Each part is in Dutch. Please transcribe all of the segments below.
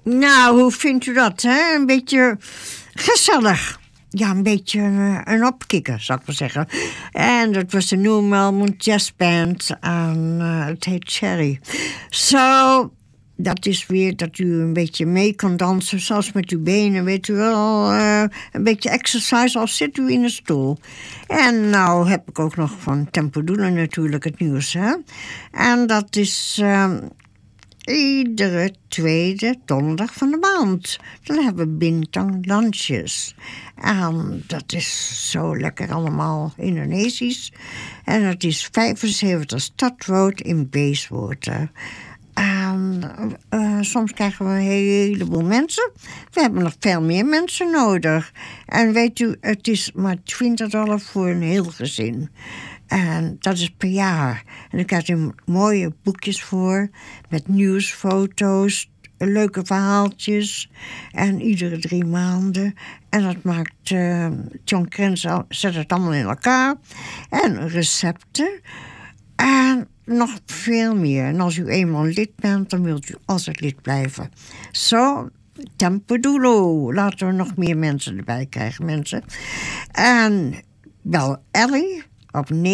Nou, hoe vindt u dat, hè? Een beetje gezellig. Ja, een beetje een opkikker, zou ik maar zeggen. En dat was de New Melbourne Jazz Band. En het heet Cherry. Zo, dat is weer dat u een beetje mee kan dansen. Zoals met uw benen, weet u wel. Een beetje exercise, als zit u in een stoel. En nou heb ik ook nog van Tempo Dulu natuurlijk het nieuws, hè. En dat is... iedere tweede donderdag van de maand. Dan hebben we bintang lunches. En dat is zo lekker allemaal Indonesisch. En het is 75 Stad Road in Bayswater. En soms krijgen we een heleboel mensen. We hebben nog veel meer mensen nodig. En weet u, het is maar $20 voor een heel gezin. En dat is per jaar. En dan krijg je mooie boekjes voor. Met nieuwsfoto's, leuke verhaaltjes. En iedere 3 maanden. En dat maakt John Krens, zet het allemaal in elkaar. En recepten. En nog veel meer. En als u eenmaal lid bent, dan wilt u altijd lid blijven. Zo, Tempo Dulu. Laten we nog meer mensen erbij krijgen, mensen. En bel Ellie op 9511-4392.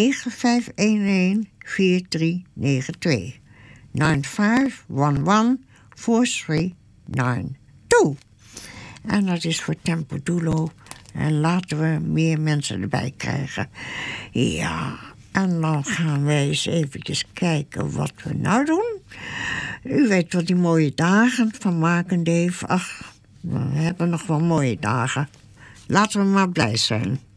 9511-4392. En dat is voor Tempo Dulu. En laten we meer mensen erbij krijgen. Ja, en dan gaan wij eens eventjes kijken wat we nou doen. U weet wel die mooie dagen van Mark en Dave. Ach, we hebben nog wel mooie dagen. Laten we maar blij zijn.